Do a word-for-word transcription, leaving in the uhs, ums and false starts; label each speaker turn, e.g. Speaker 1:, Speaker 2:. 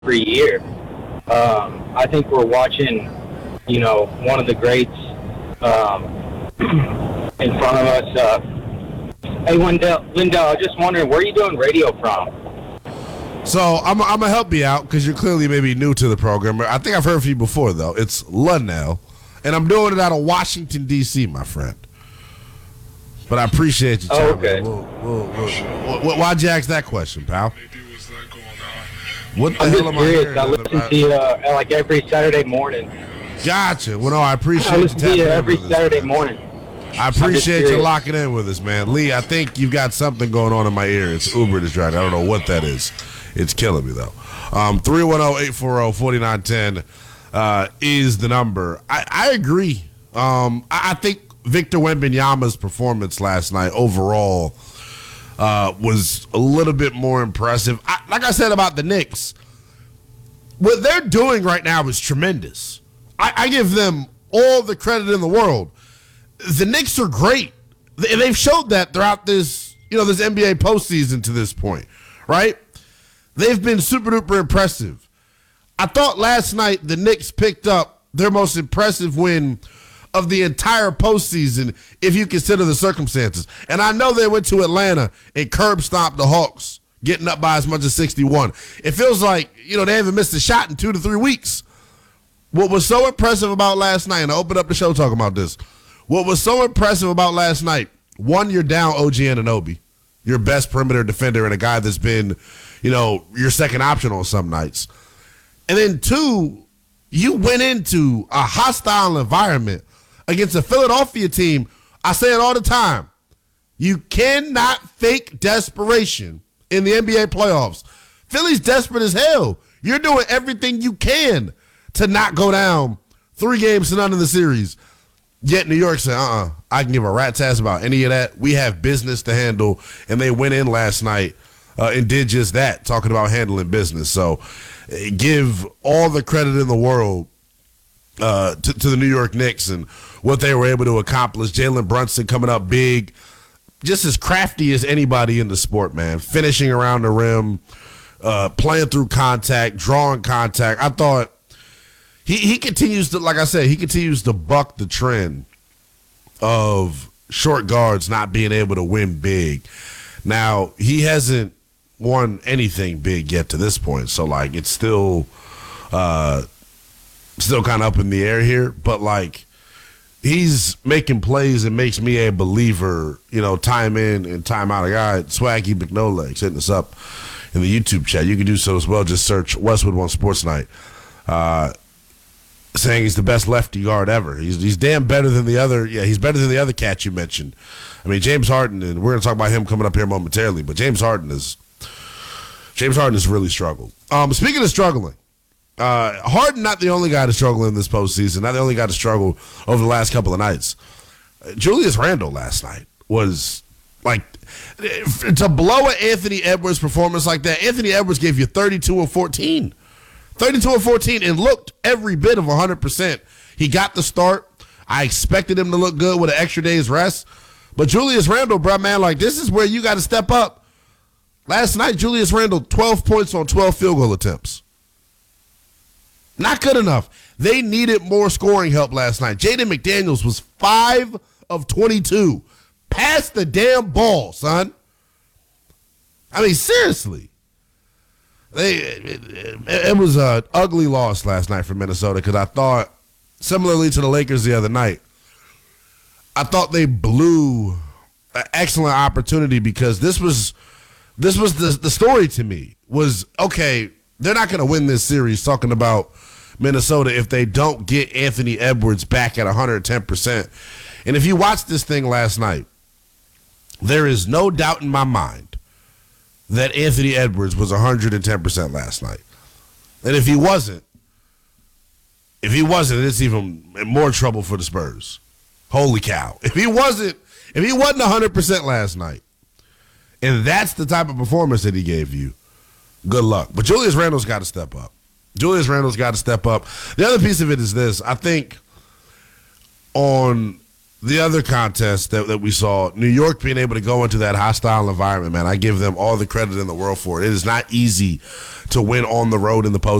Speaker 1: every year. Um, I think we're watching, you know, one of the greats um, in front of us. Uh, hey, Lindell, Lindell, I was just wondering, where are you doing radio from?
Speaker 2: So I'm, I'm going to help you out because you're clearly maybe new to the program. I think I've heard from you before, though. It's Lunnell, and I'm doing it out of Washington, D C, my friend. But I appreciate you.
Speaker 1: Oh, okay.
Speaker 2: We'll, we'll, we'll, we'll, why'd you ask that question, pal? What the
Speaker 1: I'm
Speaker 2: hell
Speaker 1: just
Speaker 2: am
Speaker 1: curious.
Speaker 2: I
Speaker 1: I
Speaker 2: hearing?
Speaker 1: listen to you uh, like every Saturday morning.
Speaker 2: Gotcha. Well, no, I appreciate
Speaker 1: I
Speaker 2: you
Speaker 1: listen to
Speaker 2: tapping
Speaker 1: you
Speaker 2: in
Speaker 1: every
Speaker 2: with us,
Speaker 1: Saturday
Speaker 2: man.
Speaker 1: morning.
Speaker 2: I appreciate you
Speaker 1: curious.
Speaker 2: locking in with us, man. Lee, I think you've got something going on in my ear. It's Uber that's driving. I don't know what that is. It's killing me, though. Um, three one zero, eight four zero, four nine one zero uh, is the number. I, I agree. Um, I, I think Victor Wembanyama's performance last night overall uh, was a little bit more impressive. I, like I said about the Knicks, what they're doing right now is tremendous. I, I give them all the credit in the world. The Knicks are great. They've showed that throughout this, you know, this N B A postseason to this point, right? They've been super duper impressive. I thought last night the Knicks picked up their most impressive win of the entire postseason if you consider the circumstances. And I know they went to Atlanta and curb stomped the Hawks, getting up by as much as sixty-one. It feels like, you know, they haven't missed a shot in two to three weeks. What was so impressive about last night, and I opened up the show talking about this, what was so impressive about last night, one, you're down O G Anunoby, your best perimeter defender and a guy that's been, you know, your second option on some nights. And then two, you went into a hostile environment against a Philadelphia team. I say it all the time. You cannot fake desperation in the N B A playoffs. Philly's desperate as hell. You're doing everything you can to not go down three games to none in the series. Yet New York said, uh-uh, I can give a rat's ass about any of that. We have business to handle. And they went in last night uh, and did just that, talking about handling business. So uh, give all the credit in the world uh, to, to the New York Knicks and what they were able to accomplish. Jalen Brunson coming up big, just as crafty as anybody in the sport, man. Finishing around the rim, uh, playing through contact, drawing contact. I thought He he continues to, like I said, he continues to buck the trend of short guards not being able to win big. Now, he hasn't won anything big yet to this point, so, like, it's still uh, still kind of up in the air here. But, like, he's making plays and makes me a believer, you know, time in and time out. A guy, Swaggy McNolegs, hitting us up in the YouTube chat. You can do so as well. Just search Westwood One Sports Night. Uh saying he's the best lefty guard ever. He's he's damn better than the other. Yeah, he's better than the other cat you mentioned. I mean, James Harden, and we're going to talk about him coming up here momentarily, but James Harden is James Harden has really struggled. Um, speaking of struggling, uh, Harden not the only guy to struggle in this postseason, not the only guy to struggle over the last couple of nights. Uh, Julius Randle last night was like, to blow an Anthony Edwards performance like that. Anthony Edwards gave you thirty-two and fourteen. thirty-two and fourteen and looked every bit of one hundred percent. He got the start. I expected him to look good with an extra day's rest. But Julius Randle, bro, man, like, this is where you got to step up. Last night, Julius Randle, twelve points on twelve field goal attempts. Not good enough. They needed more scoring help last night. Jaden McDaniels was five of twenty-two. Pass the damn ball, son. I mean, seriously. They it, it, it was an ugly loss last night for Minnesota because I thought, similarly to the Lakers the other night, I thought they blew an excellent opportunity because this was this was the the story to me was, okay, they're not going to win this series talking about Minnesota if they don't get Anthony Edwards back at one hundred ten percent. And if you watched this thing last night, there is no doubt in my mind that Anthony Edwards was one hundred ten percent last night. And if he wasn't, if he wasn't, it's even more trouble for the Spurs. Holy cow. If he wasn't, if he wasn't one hundred percent last night, and that's the type of performance that he gave you, good luck. But Julius Randle's got to step up. Julius Randle's got to step up. The other piece of it is this. I think on the other contest that, that we saw, New York being able to go into that hostile environment, man, I give them all the credit in the world for it. It is not easy to win on the road in the postseason.